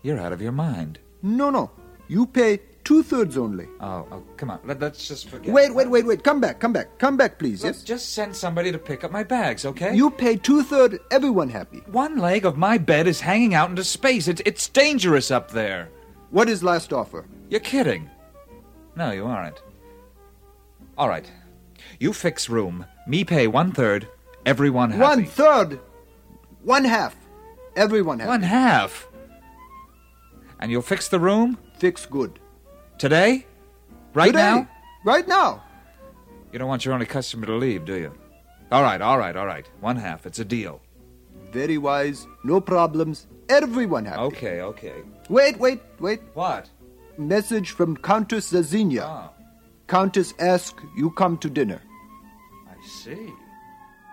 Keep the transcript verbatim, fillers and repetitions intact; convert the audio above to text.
You're out of your mind. No, no. You pay two-thirds only. Oh, oh come on. Let, let's just forget Wait, it. wait, wait, wait. Come back, come back. Come back, please, Look, yes? just send somebody to pick up my bags, okay? You pay two-thirds, everyone happy. One leg of my bed is hanging out into space. It's, it's dangerous up there. What is last offer? You're kidding. No, you aren't. All right. You fix room. Me pay one-third. Everyone happy. One-third. One half. Everyone happy. One half. And you'll fix the room? Fix good. Today? Right Today. now? Right now. You don't want your only customer to leave, do you? All right, all right, all right. One half. It's a deal. Very wise. No problems. Everyone happy. Okay, okay. Wait, wait, wait. What? Message from Countess Zazinia. Oh, Countess ask you come to dinner. I see.